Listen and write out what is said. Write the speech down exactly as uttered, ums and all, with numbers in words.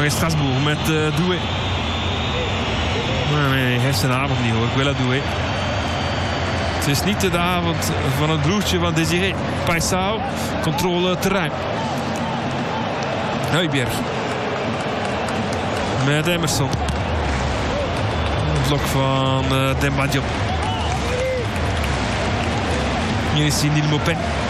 in Strasbourg met uh, Doué. Nee, nee, heeft zijn avond niet hoor. Guella Doué. Het is niet de avond van het broertje van Désiré. Paisao, controle terrein. Heuberg. Met Emerson. Blok van uh, Demba Diop. Hier is Neil Maupin.